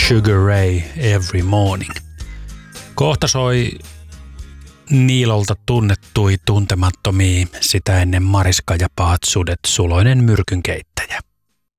Sugar Ray Every Morning. Kohta soi Niilolta tunnettui tuntemattomia, sitä ennen Mariska ja pahat sudet, suloinen myrkynkeittäjä.